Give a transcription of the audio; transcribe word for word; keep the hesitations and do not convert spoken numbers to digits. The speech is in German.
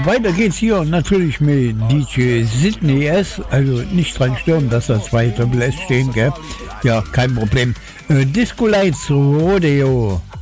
weiter geht's hier natürlich mit D J Sydney S. Also nicht dran stören, dass da zwei Doppel S stehen, gell? Ja, kein Problem. Äh, Disco Lights Rodeo.